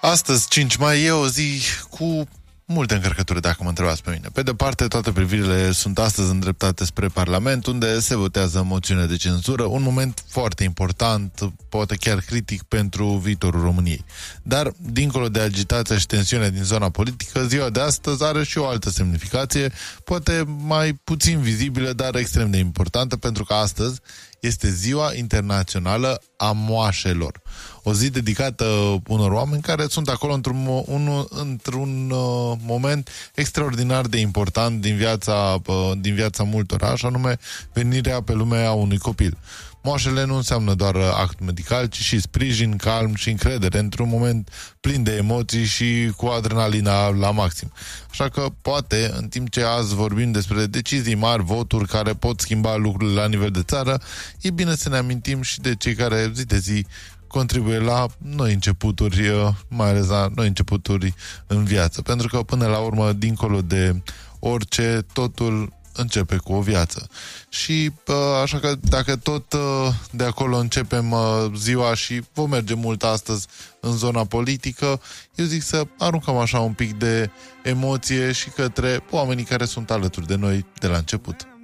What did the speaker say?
Astăzi, 5 mai, e o zi cu multe încărcături, dacă mă întrebați pe mine. Pe de parte, toate privirile sunt astăzi îndreptate spre Parlament, unde se votează moțiune de cenzură, un moment foarte important, poate chiar critic pentru viitorul României. Dar, dincolo de agitația și tensiunea din zona politică, ziua de astăzi are și o altă semnificație, poate mai puțin vizibilă, dar extrem de importantă, pentru că astăzi este Ziua Internațională a Moașelor. O zi dedicată unor oameni care sunt acolo într-un moment extraordinar de important din viața multora, și anume venirea pe lume a unui copil. Moașele nu înseamnă doar act medical, ci și sprijin, calm și încredere într-un moment plin de emoții și cu adrenalina la maxim. Așa că, poate, în timp ce azi vorbim despre decizii mari, voturi care pot schimba lucrurile la nivel de țară, e bine să ne amintim și de cei care zi de zi contribuie la noi începuturi, mai ales la noi începuturi în viață. Pentru că, până la urmă, dincolo de orice, totul începe cu o viață. Și așa că dacă tot de acolo începem ziua și vom merge mult astăzi în zona politică, eu zic să aruncăm așa un pic de emoție și către oamenii care sunt alături de noi de la început.